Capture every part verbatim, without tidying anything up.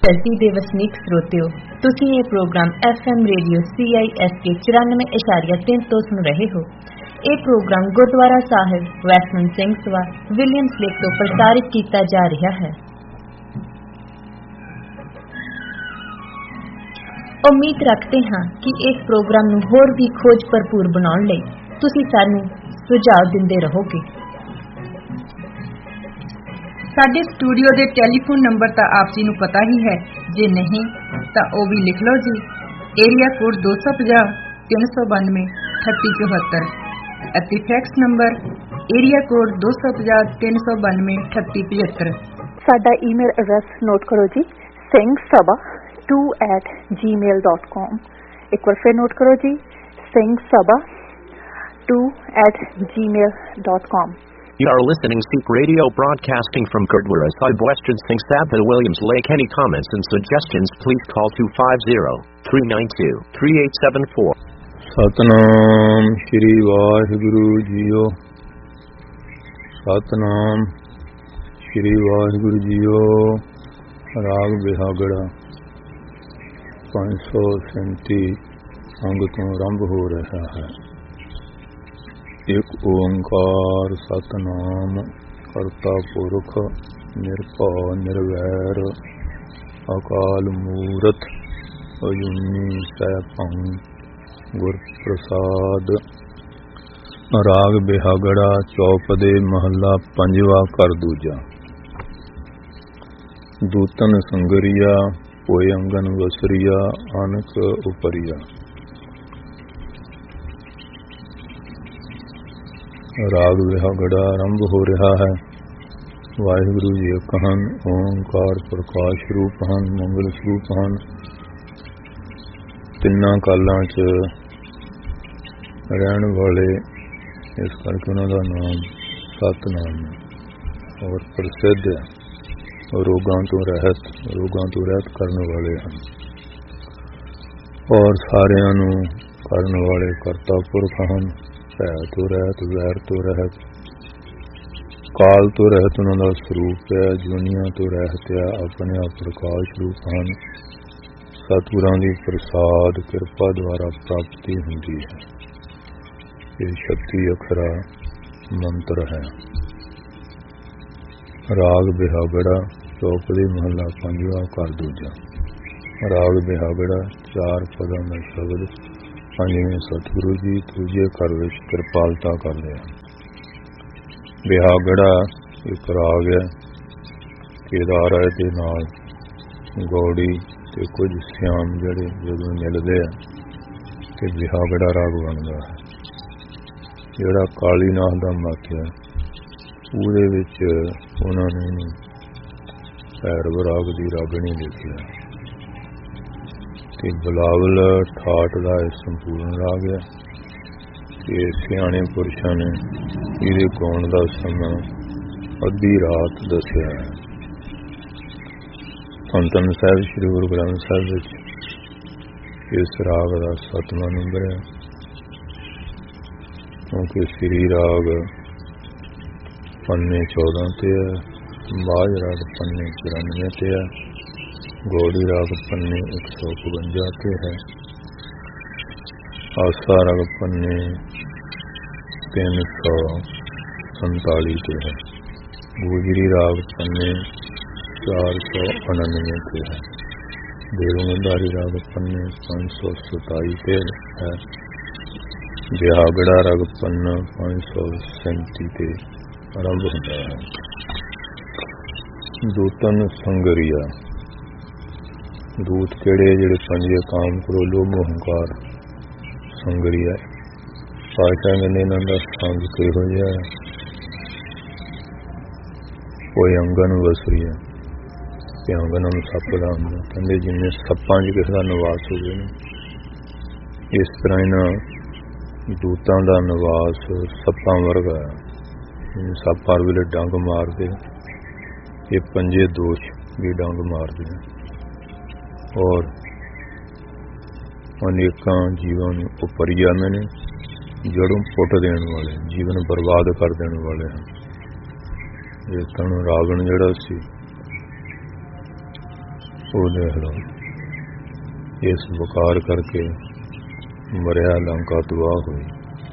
ਧਰਤੀ ਦੇ ਵਸਨੀਕ ਸਰੋਤਿਓ, ਤੁਸੀਂ ਇਹ programme F M radio C I S K ਚੁਰਾਨਵੇਂ ਇਸ਼ਾਰੀਆ ਤਿੰਨ ਤੋਂ ਸੁਣ ਰਹੇ ਹੋ। ਇਹ ਪ੍ਰੋਗਰਾਮ ਗੁਰਦੁਆਰਾ ਸਾਹਿਬ ਵੈਸਟਮਿੰਟ ਸਿੰਘ ਸਭਾ ਵਿਲੀਅਮਸ ਲੇਕ ਤੋਂ ਪ੍ਰਸਾਰਿਤ ਕੀਤਾ ਜਾ ਰਿਹਾ ਹੈ। ਉਮੀਦ ਰੱਖਦੇ ਹਾਂ ਕਿ ਇਸ ਪ੍ਰੋਗਰਾਮ ਨੂੰ ਹੋਰ ਵੀ ਖੋਜ ਭਰਪੂਰ ਬਣਾਉਣ ਲਈ ਤੁਸੀਂ ਸਾਨੂੰ ਸੁਝਾਅ ਦਿੰਦੇ ਰਹੋਗੇ। ਸਾਡੇ ਸਟੂਡੀਓ ਦੇ ਟੈਲੀਫੋਨ ਨੰਬਰ ਤਾਂ ਆਪ ਜੀ ਨੂੰ ਪਤਾ ਹੀ ਹੈ, ਜੇ ਨਹੀਂ ਤਾਂ ਉਹ ਵੀ ਲਿਖ ਲਓ ਜੀ। ਏਰੀਆ ਕੋਡ ਦੋ ਸੌ ਪੰਜਾਹ ਤਿੰਨ ਸੌ ਬਾਨਵੇਂ ਅਠੱਤੀ ਚੁਹੱਤਰ ਅਤੇ ਫੈਕਸ ਨੰਬਰ ਏਰੀਆ ਕੋਡ ਦੋ ਸੌ ਪੰਜਾਹ ਤਿੰਨ ਸੌ ਬਾਨਵੇਂ ਅਠੱਤੀ ਪਝੱਤਰ। ਸਾਡਾ ਈਮੇਲ ਐਡਰੈਸ ਨੋਟ ਕਰੋ ਜੀ, ਸਿੰਘ ਸਭਾ ਟੂ ਐਟ ਜੀ ਮੇਲ ਡਾਟ ਕਾਮ। ਇੱਕ ਵਾਰ ਫਿਰ ਨੋਟ ਕਰੋ ਜੀ, ਸਿੰਘ ਸਭਾ ਟੂ ਐਟ ਜੀ ਮੇਲ dot com. You are listening to Radio broadcasting from Gurdwara Sahib Western Singh Sabha Williams Lake. Any comments and suggestions, please call two five zero, three nine two, three eight seven four. Satnam Shri Vaheguru Jiyo. Satnam Shri Vaheguru Jiyo. Raag Bihagada five hundred seventy ਅੰਗ ਤੋਂ ਆਰੰਭ ਹੋ ਰਿਹਾ ਹੈ। ਇੱਕ ਓੰਕਾਰ ਸਤਨਾਮ ਕਰਤਾ ਪੁਰਖ ਨਿਰਭਉ ਨਿਰਵੈਰ ਅਕਾਲ ਮੂਰਤ ਅਜੂਨੀ ਸੈਭੰ ਗੁਰ ਪ੍ਰਸਾਦ। ਰਾਗ ਬਿਹਾਗੜਾ ਚੌਪਦੇ ਮਹੱਲਾ ਪੰਜਵਾ ਕਰ ਦੂਜਾ। ਦੂਤਨ ਸੰਗਰੀਆ ਹੋਏ ਅੰਗਨ ਵਸਰੀਆ ਅਨਕ ਉਪਰੀਆ। ਰਾਗ ਬਿਹਾਗੜਾ ਆਰੰਭ ਹੋ ਰਿਹਾ ਹੈ। ਵਾਹਿਗੁਰੂ ਜੀ ਇੱਕ ਹਨ, ਓਂਕਾਰ ਪ੍ਰਕਾਸ਼ ਰੂਪ ਹਨ, ਮੰਗਲ ਸਰੂਪ ਹਨ। ਤਿੰਨਾਂ ਕਾਲਾਂ 'ਚ ਰਹਿਣ ਵਾਲੇ, ਇਸ ਕਰਕੇ ਉਹਨਾਂ ਦਾ ਨਾਮ ਸਤਨਾਮ ਹੈ ਔਰ ਪ੍ਰਸਿੱਧ ਹੈ। ਰੋਗਾਂ ਤੋਂ ਰਹਿਤ ਰੋਗਾਂ ਤੋਂ ਰਹਿਤ ਕਰਨ ਵਾਲੇ ਹਨ ਔਰ ਸਾਰਿਆਂ ਨੂੰ ਕਰਨ ਵਾਲੇ ਕਰਤਾ ਪੁਰਖ ਹਨ। ਭੈ ਤੋਂ ਰਹਿਤ, ਵੈਰ ਤੋਂ ਰਹਿਤ, ਕਾਲ ਤੋਂ ਰਹਿਤ ਉਹਨਾਂ ਦਾ ਸਰੂਪ ਹੈ। ਜੁਨੀਆਂ ਤੋਂ ਰਹਿਤ ਹੈ, ਆਪਣੇ ਆਪ ਪ੍ਰਕਾਸ਼ ਰੂਪ ਹਨ। ਸਤਿਗੁਰਾਂ ਦੀ ਪ੍ਰਸਾਦ ਕਿਰਪਾ ਦੁਆਰਾ ਪ੍ਰਾਪਤੀ ਹੁੰਦੀ ਹੈ। ਇਹ ਸ਼ਕਤੀ ਅਖਰਾ ਮੰਤਰ ਹੈ। ਰਾਗ ਬਿਹਾਗੜਾ ਚੌਪਦੀ ਮਹੱਲਾ ਪੰਜਵਾਂ ਕਰ ਦੂਜਾ। ਰਾਗ ਬਿਹਾਗੜਾ ਚਾਰ ਪਦਾਂ ਦਾ ਸ਼ਬਦ। ਪੰਜਵੇਂ ਸਤਿਗੁਰੂ ਜੀ ਦੂਜੇ ਘਰ ਵਿੱਚ ਕਿਰਪਾਲਤਾ ਕਰਦੇ ਹਨ। ਬਿਹਾਗੜਾ ਇੱਕ ਰਾਗ ਹੈ। ਕੇਦਾਰ ਦੇ ਨਾਲ ਗੌੜੀ ਤੇ ਕੁਝ ਸਿਆਮ ਜਿਹੜੇ ਜਦੋਂ ਮਿਲਦੇ ਆ ਤੇ ਬਿਹਾਗੜਾ ਰਾਗ ਬਣਦਾ ਹੈ। ਜਿਹੜਾ ਕਾਲੀ ਨਾਥ ਦਾ ਮੱਤ ਹੈ ਉਹਦੇ ਵਿੱਚ ਉਹਨਾਂ ਨੇ ਭੈਰਵ ਰਾਗ ਦੀ ਰਾਗਣੀ ਲਿਖੀ ਹੈ ਤੇ ਬਲਾਵਲ ਠਾਠ ਦਾ ਇਹ ਸੰਪੂਰਨ ਰਾਗ ਹੈ। ਤੇ ਸਿਆਣੇ ਪੁਰਸ਼ਾਂ ਨੇ ਇਹਦੇ ਗਾਉਣ ਦਾ ਸਮਾਂ ਅੱਧੀ ਰਾਤ ਦੱਸਿਆ ਹੈ। ਧੰਨ ਧੰਨ ਸਾਹਿਬ ਸ੍ਰੀ ਗੁਰੂ ਗ੍ਰੰਥ ਸਾਹਿਬ ਵਿੱਚ ਇਸ ਰਾਗ ਦਾ ਸੱਤਵਾਂ ਨੰਬਰ ਹੈ, ਕਿਉਂਕਿ ਸ੍ਰੀ ਰਾਗ ਪੰਨੇ ਚੌਦਾਂ ਤੇ ਹੈ, ਬਾਜ ਰਾਗ ਪੰਨੇ ਚੁਰਾਨਵੇਂ ਤੇ ਹੈ, ਗੌੜੀ ਰਾਗ ਪੰਨੇ ਇੱਕ ਸੌ ਇਕਵੰਜਾ ਤੇ ਹੈ, ਆਸਾ ਰਾਗ ਪੰਨੇ ਤਿੰਨ ਸੌ ਸੰਤਾਲੀ ਤੇ ਹੈ, ਗੁਜਰੀ ਰਾਗ ਪੰਨੇ ਚਾਰ ਸੌ ਉਣਾਨਵੇਂ ਤੇ ਹੈ, ਦੇਵਗੰਧਾਰੀ ਰਾਗ ਪੰਨੇ ਪੰਜ ਸੌ ਸਤਾਈ ਤੇ ਹੈ, ਬਿਹਾਗੜਾ ਰਾਗ ਪੰਨਾ ਪੰਜ ਸੌ ਸੈਂਤੀ ਤੇ ਆਰੰਭ ਹੁੰਦਾ ਹੈ। ਦੂਤਨ ਸੰਗਰੀਆ। ਦੂਤ ਕਿਹੜੇ? ਜਿਹੜੇ ਪੰਜੇ ਕਾਮ ਕਰੋ ਲੋਭ ਹੰਕਾਰ ਸੰਗਰੀਆ। ਪਾਤਸ਼ਾਹ ਕਹਿੰਦੇ ਇਹਨਾਂ ਦਾ ਸੰਗ ਕਿਹੋ ਜਿਹਾ ਹੈ? ਕੋਈ ਅੰਗਨ ਵਸਰੀਆ ਤੇ ਅੰਗਨ ਸੱਪ ਦਾ ਹੁੰਦਾ। ਕਹਿੰਦੇ ਜਿਵੇਂ ਸੱਪਾਂ 'ਚ ਕਿਸੇ ਦਾ ਨਿਵਾਸ ਹੋਵੇ ਨਾ, ਇਸ ਤਰ੍ਹਾਂ ਇਹਨਾਂ ਦੂਤਾਂ ਦਾ ਨਿਵਾਸ ਸੱਪਾਂ ਵਰਗਾ ਹੈ। ਸੱਪ ਹਰ ਵੇਲੇ ਡੰਗ ਮਾਰਦੇ, ਇਹ ਪੰਜੇ ਦੋਸ਼ ਵੀ ਡੰਗ ਮਾਰਦੇ ਨੇ ਔਰ ਅਨੇਕਾਂ ਜੀਵਾਂ ਨੂੰ ਉਪਰੀ ਜਾਂਦੇ ਨੇ, ਜੜੋਂ ਪੁੱਟ ਦੇਣ ਵਾਲੇ, ਜੀਵਨ ਬਰਬਾਦ ਕਰ ਦੇਣ ਵਾਲੇ ਹਨ। ਇਹ ਤਾਂ ਰਾਵਣ ਜਿਹੜਾ ਸੀ ਉਹ ਦੇਖ ਲਓ, ਇਸ ਵਕਾਰ ਕਰਕੇ ਮਰਿਆ ਲੰਕਾ ਤਬਾਹ ਹੋਈ।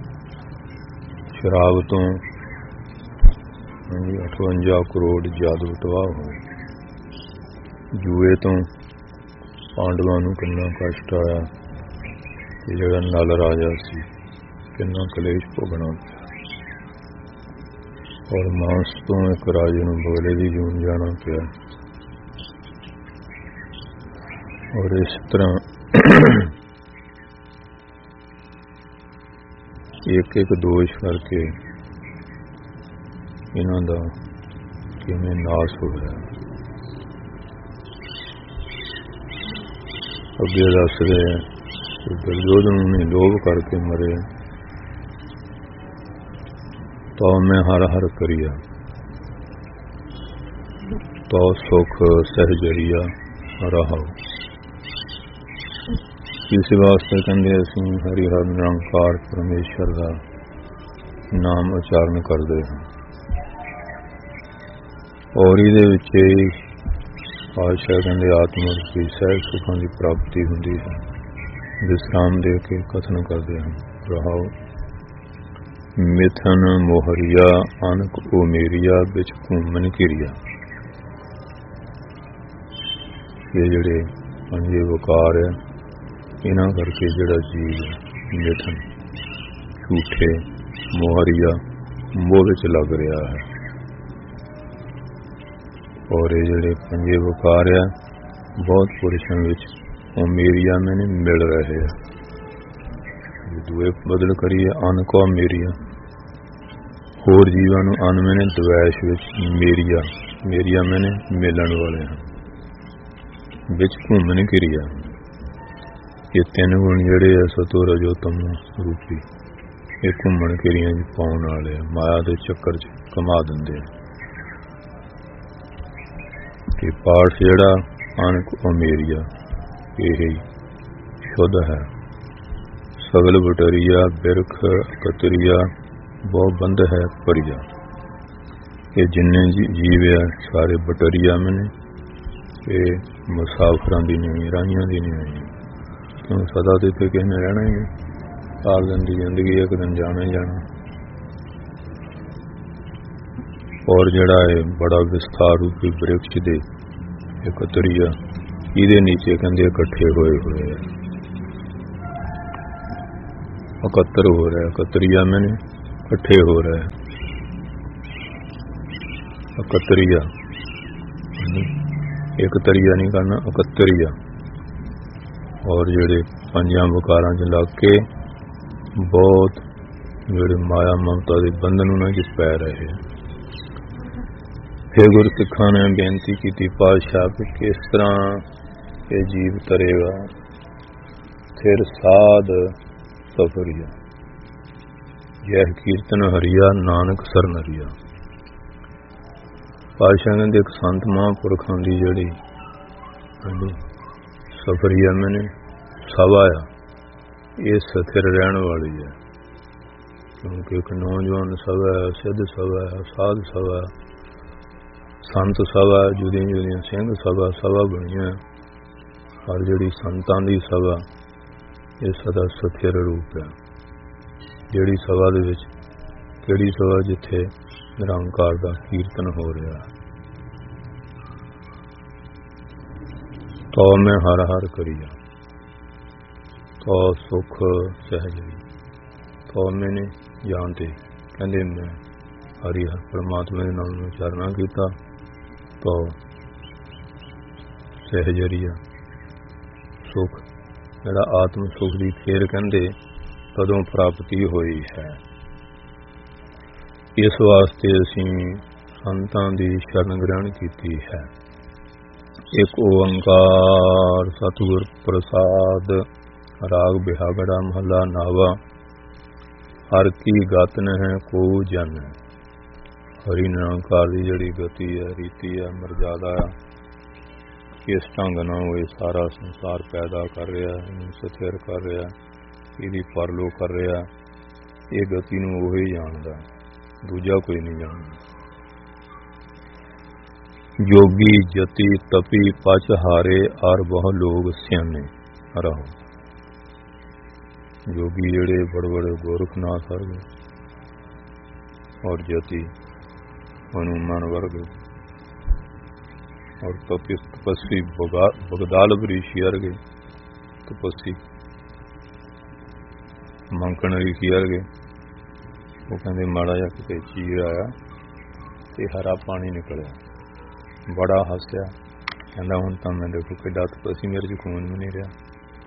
ਸ਼ਰਾਬ ਤੋਂ ਅਠਵੰਜਾ ਕਰੋੜ ਜਾਦੂ ਤਬਾਹ ਹੋਏ। ਜੂਏ ਤੋਂ ਪਾਂਡਵਾਂ ਨੂੰ ਕਿੰਨਾ ਕਸ਼ਟ ਆਇਆ ਤੇ ਜਿਹੜਾ ਨਲ ਰਾਜਾ ਸੀ ਕਿੰਨਾ ਕਲੇਸ਼ ਭੋਗਣਾ ਪਿਆ। ਔਰ ਮਾਂਸ ਤੋਂ ਇੱਕ ਰਾਜੇ ਨੂੰ ਬਗਲੇ ਦੀ ਜੂਨ ਜਾਣਾ ਪਿਆ। ਔਰ ਇਸ ਤਰ੍ਹਾਂ ਇੱਕ ਇੱਕ ਦੋਸ਼ ਕਰਕੇ ਇਹਨਾਂ ਦਾ ਕਿਵੇਂ ਨਾਸ ਹੋਇਆ। ਅੱਗੇ ਦੱਸ ਰਹੇ ਕਿ ਦੁਰਯੋਧਨ ਨੇ ਲੋਭ ਕਰਕੇ ਮਰੇ। ਤਾਂ ਮੈਂ ਹਰ ਹਰ ਕਰਿਆ ਤਾਂ ਸੁਖ ਸਹਿਜਰੀਆ ਰਹਾ। ਇਸ ਵਾਸਤੇ ਕਹਿੰਦੇ ਅਸੀਂ ਹਰੀ ਹਰ ਨਿਰੰਕਾਰ ਪਰਮੇਸ਼ਰ ਦਾ ਨਾਮ ਉਚਾਰਨ ਕਰਦੇ ਹਾਂ। ਔਰ ਇਹਦੇ ਵਿੱਚ ਪਾਤਸ਼ਾਹ ਕਹਿੰਦੇ ਆਤਮਾ ਦੀ ਸਹਿਜ ਸੁਖਾਂ ਦੀ ਪ੍ਰਾਪਤੀ ਹੁੰਦੀ ਹੈ। ਵਿਸਰਾਮ ਦੇ ਕੇ ਕਥਨ ਕਰਦੇ ਹਨ। ਰਹਾਓ ਮਿਥਨ ਮੋਹਰੀਆ ਅਨਕ ਉਮੇਰੀਆ ਵਿੱਚ ਘੁੰਮਣ ਘਿਰਿਆ। ਇਹ ਜਿਹੜੇ ਪੰਜੇ ਵਕਾਰ ਹੈ, ਇਹਨਾਂ ਕਰਕੇ ਜਿਹੜਾ ਜੀਵ ਮਿਥਨ ਝੂਠੇ ਮੋਹਰੀਆ ਮੋਹ ਵਿੱਚ ਲੱਗ ਰਿਹਾ ਹੈ। ਔਰ ਇਹ ਜਿਹੜੇ ਪੰਜੇ ਵਕਾਰ ਹੈ ਬਹੁਤ ਪੁਰਸ਼ਾਂ ਵਿੱਚ ਉਮੇਰੀਆ ਮੈਨੂੰ ਮਿਲ ਰਹੇ ਆ। ਦੂਏ ਬਦਲ ਕਰੀਏ ਅਨਕੋ ਮੇਰੀਆ, ਹੋਰ ਜੀਵਾਂ ਨੂੰ ਅਨ ਮੈਨੇ ਦਵੈਸ਼ ਵਿੱਚ ਮੇਰੀਆ ਮੇਰੀਆ ਮੈਨੇ ਮਿਲਣ ਵਾਲੇ ਹਨ। ਵਿੱਚ ਘੁੰਮਣ ਘਿਰਿਆ। ਇਹ ਤਿੰਨ ਗੁਣ ਜਿਹੜੇ ਆ ਸਤੋ ਰਜੋ ਤਮੋ ਰੂਪੀ, ਇਹ ਘੁੰਮਣ ਘਿਰੀਆਂ ਚ ਪਾਉਣ ਵਾਲੇ ਆ, ਮਾਇਆ ਦੇ ਚੱਕਰ ਚ ਕਮਾ ਦਿੰਦੇ ਆ। ਤੇ ਪਾਠ ਜਿਹੜਾ ਅਨਕ ਉਮੇਰੀਆ ਇਹ ਸ਼ੁੱਧ ਹੈ। ਸਗਲ ਬਟਰੀਆ ਬਿਰਖ ਕਤਰੀਆ ਬਹੁ ਬੰਦ ਹੈ ਪਰਿਆ। ਇਹ ਜਿੰਨੇ ਜੀਵ ਆ ਸਾਰੇ ਬਟਰੀਆ ਮੈਨੇ, ਇਹ ਮੁਸਾਫਰਾਂ ਦੀ ਨਹੀਂ, ਰਾਹੀਆਂ ਦੀ ਨਹੀਂ। ਕਿਉਂ ਸਦਾ ਦੇ ਤੇ ਕਿਸੇ ਨੇ ਰਹਿਣਾ ਹੀ ਨਹੀਂ। ਸਾਲ ਦਿਨ ਦੀ ਜ਼ਿੰਦਗੀ ਇੱਕ ਦਿਨ ਜਾਣਾ ਹੀ ਜਾਣਾ। ਔਰ ਜਿਹੜਾ ਹੈ ਬੜਾ ਵਿਸਥਾਰ ਰੂਪੀ ਬ੍ਰਿਕਸ਼ ਦੇ ਕਤਰੀਆ, ਇਹਦੇ ਨੀਚੇ ਕਹਿੰਦੇ ਇਕੱਠੇ ਹੋਏ ਹੋਏ ਆ। ਇਕੱਤਰ ਹੋ ਰਿਹਾ, ਇਕੱਤਰੀਆ ਮੈਨੇ ਇਕੱਠੇ ਹੋ ਰਿਹਾ। ਇਕੱਤਰੀਆ ਇੱਕ ਤਰੀਆ ਨਹੀਂ ਕਰਨਾ, ਇਕੱਤਰੀਆ। ਔਰ ਜਿਹੜੇ ਪੰਜਾਂ ਵਕਾਰਾਂ ਚ ਲੱਗ ਕੇ ਬਹੁਤ ਜਿਹੜੇ ਮਾਇਆ ਮਮਤਾ ਦੇ ਬੰਧਨ ਉਹਨਾਂ ਚ ਪੈ ਰਹੇ। ਫਿਰ ਗੁਰਸਿੱਖਾਂ ਨੇ ਬੇਨਤੀ ਕੀਤੀ ਪਾਤਸ਼ਾਹ ਕਿ ਕਿਸ ਤਰ੍ਹਾਂ ਇਹ ਜੀਵ ਤਰੇਗਾ। ਫਿਰ ਸਾਧ ਸਫਰੀਆ ਜਹ ਕੀਰਤਨ ਹਰੀਆ ਨਾਨਕ ਸਰਨਰੀਆ। ਪਾਤਸ਼ਾਹ ਕਹਿੰਦੇ ਇੱਕ ਸੰਤ ਮਹਾਂਪੁਰਖਾਂ ਦੀ ਜਿਹੜੀ ਸਫਰੀਆ ਮੈਨੇ ਸਭਾ ਆ, ਇਹ ਸਥਿਰ ਰਹਿਣ ਵਾਲੀ ਹੈ। ਕਿਉਂਕਿ ਇੱਕ ਨੌਜਵਾਨ ਸਭਾ ਹੈ, ਸਿੱਧ ਸਭਾ ਹੈ, ਸਾਧ ਸਭਾ, ਸੰਤ ਸਭਾ, ਜੁਦੀਆਂ ਜੁਦੀਆਂ ਸਿੰਘ ਸਭਾ ਸਭਾ ਬਣੀਆਂ। ਪਰ ਜਿਹੜੀ ਸੰਤਾਂ ਦੀ ਸਭਾ ਇਹ ਸਦਾ ਸਥਿਰ ਰੂਪ ਹੈ। ਜਿਹੜੀ ਸਭਾ ਦੇ ਵਿੱਚ ਕਿਹੜੀ ਸਭਾ ਜਿੱਥੇ ਨਿਰੰਕਾਰ ਦਾ ਕੀਰਤਨ ਹੋ ਰਿਹਾ। ਤੋ ਮੈਂ ਹਰ ਹਰ ਕਰੀਆ ਤੋ ਸੁਖ ਸਹਿਜਰੀ। ਤੋ ਮੈਨੇ ਜਾਣਦੇ ਕਹਿੰਦੇ ਮੈਂ ਹਰੀ ਹਰ ਪਰਮਾਤਮਾ ਦੇ ਨਾਮ ਨੂੰ ਉਚਾਰਨਾ ਕੀਤਾ। ਤੋ ਸਹਿਜਰੀਆ ਸੁਖ ਜਿਹੜਾ ਆਤਮ ਸੁਖ ਦੀ ਫੇਰ ਕਹਿੰਦੇ ਕਦੋਂ ਪ੍ਰਾਪਤੀ ਹੋਈ ਹੈ। ਇਸ ਵਾਸਤੇ ਅਸੀਂ ਸੰਤਾਂ ਦੀ ਸ਼ਰਨ ਗ੍ਰਹਿਣ ਕੀਤੀ ਹੈ। ਇੱਕ ਓੰਕਾਰ ਸਤਿਗੁਰ ਪ੍ਰਸਾਦ। ਰਾਗ ਬਿਹਾਗੜਾ ਮਹੱਲਾ ਨਾਵਾ। ਹਰ ਕੀ ਗਤ ਨਹਿ ਕੋ ਜਨ। ਹਰੀ ਨਿਰੰਕਾਰ ਦੀ ਜਿਹੜੀ ਗਤੀ ਹੈ, ਰੀਤੀ ਹੈ, ਮਰਜ਼ਾਦਾ ਆ, ਕਿਸ ਢੰਗ ਨਾਲ ਉਹ ਸਾਰਾ ਸੰਸਾਰ ਪੈਦਾ ਕਰ ਰਿਹਾ, ਇਹਨੂੰ ਸਥਿਰ ਕਰ ਰਿਹਾ, ਇਹਦੀ ਪਰਲੋ ਕਰ ਰਿਹਾ, ਇਹ ਗਤੀ ਨੂੰ ਉਹੀ ਜਾਣਦਾ, ਦੂਜਾ ਕੋਈ ਨਹੀਂ ਜਾਣਦਾ। जोगी जति तपी पच हारे और बहु लोग सियाने रहो। जोगी जेड़े बड़े बड़े गोरखनाथ वर्गे और जति हनुमान वर्गे और तपस्वी बगदाल ऋषि वर्गे तपस्वी मंकण ऋषि वर्गे वो कहते माड़ा जा किते चीर आया ते हरा पानी निकलिया, बड़ा हसया, कहता हुण तां मैं देखो किड्डा तपस्वी, मेरे च खून भी नहीं रहा।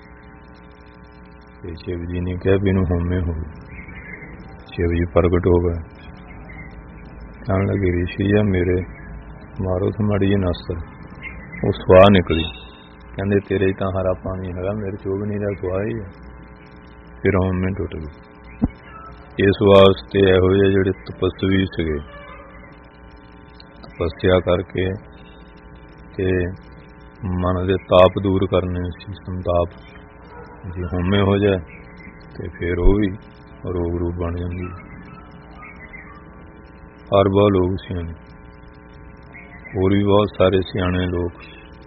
ते शिव जी ने कहा भी इनू होमे हो। शिव जी प्रगट हो गए, कहने लगे ऋषि या मेरे मारो तो माड़ी जी नस्तर। वो सुहा निकली, कहते तेरे तो हरा पानी है, मेरे चो भी नहीं रहा, सुहा ही है। फिर होमे टुट गई। इस वास्ते इहो ਜਿਹੇ ਜਿਹੜੇ तपस्वी ਸੀਗੇ तपस्या करके ते मन के ताप दूर करने सी, संताप जे होमे हो जाए तो फिर वो भी रोग रूप बन जाती। हर बहुत लोग सियाने, होर भी बहुत सारे सियाने लोग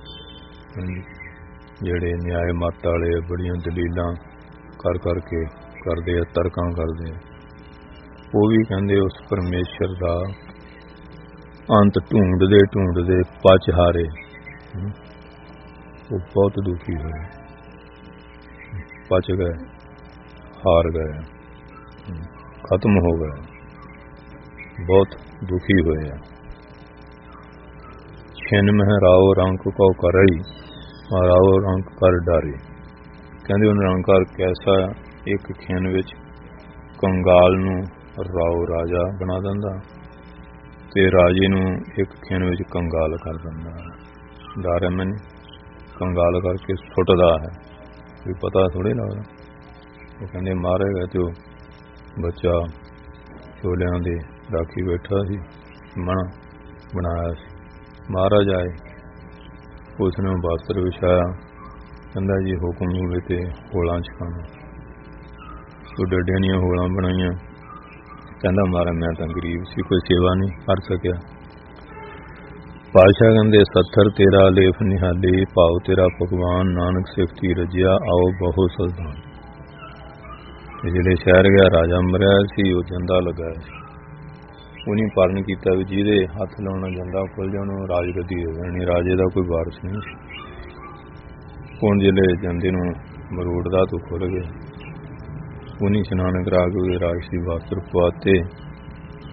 जेड़े न्याय मत वाले बड़ियां दलील कर करके करते, तर्कां करते, वो भी कहते उस परमेश्वर का अंत ढूंढते ढूंढते पच हारे, वो बहुत दुखी हुए, पच गए, हार गए, खत्म हो गए, बहुत दुखी हुए। छिन में राव रंक को करई राव रंक कर डारी, कहते उन रंकार कैसा एक खिन विच कंगाल नूं राव राजा बना दिंदा ते राजे नूं एक खिन विच कंगाल कर दिंदा। डर है मैंने कंगाल करके सुटदा है, कोई पता थोड़े लगदा। वो कहंदे मारे गए तो बच्चा चोलियां दे राखी बैठा सी, मण बनाया सी, मारा जाए उसने वस्त्र विछाया, कहंदा जी हुक्म होवे ते होलां छकाना। तो डड्डियां दियां होलां बनाईयां, कहंदा मारा मैं तां गरीब सी, कोई सेवा नहीं कर सकिया। पातशाह कहंदे सत्थर तेरा लेफ निहाली, भाव तेरा भगवान, नानक सिफती रजिया आओ बहु सल्तान। जिहड़े शहर गया राजा मरिया सी, वो जंदा लगा सी, उन्हीं पालन किया भी जिहदे हथ लाउणा जंदा खुल जाण राजगद्दी हो जाणी, राजे का कोई वारस नहीं सी। हुण जिहड़े जंदे नूं मरोड़दा तो खुल गया, उन्हीं स्नान करा के राजसी वस्त्र पवाते